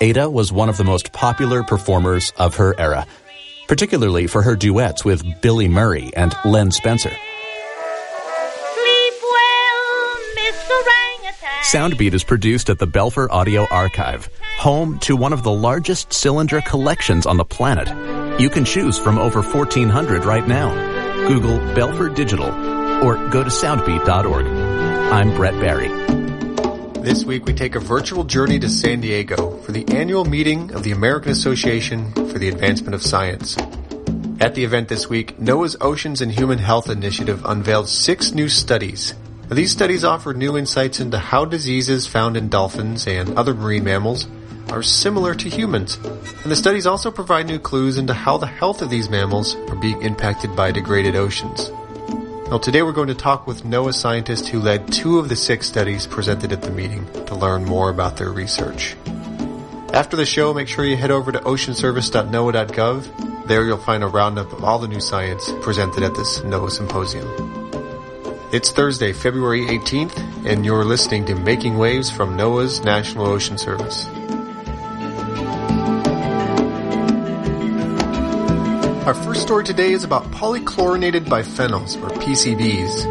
Ada was one of the most popular performers of her era, particularly for her duets with Billy Murray and Len Spencer. Sleep well, Mr. Orangutan. Soundbeat is produced at the Belfer Audio Archive, home to one of the largest cylinder collections on the planet. You can choose from over 1,400 right now. Google Belfer Digital or go to soundbeat.org. I'm Brett Barry. This week we take a virtual journey to San Diego for the annual meeting of the American Association for the Advancement of Science. At the event this week, NOAA's Oceans and Human Health Initiative unveiled 6 new studies. Now, these studies offer new insights into how diseases found in dolphins and other marine mammals are similar to humans. And the studies also provide new clues into how the health of these mammals are being impacted by degraded oceans. Now, today we're going to talk with NOAA scientists who led 2 of the 6 studies presented at the meeting to learn more about their research. After the show, make sure you head over to oceanservice.noaa.gov. There you'll find a roundup of all the new science presented at this NOAA Symposium. It's Thursday, February 18th, and you're listening to Making Waves from NOAA's National Ocean Service. Our first story today is about polychlorinated biphenyls, or PCBs.